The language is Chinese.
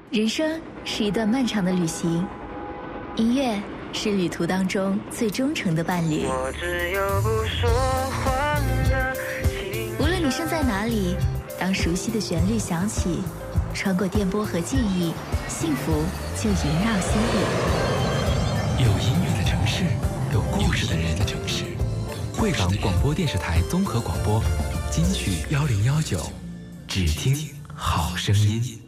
人生是一段漫长的旅行，音乐是旅途当中最忠诚的伴侣。 我只有不说话的情无论你身在哪里，当熟悉的旋律响起，穿过电波和记忆，幸福就萦绕心里。 有音乐的城市，有故事的人的城市。贵港广播电视台综合广播，金曲1019，只听好声音。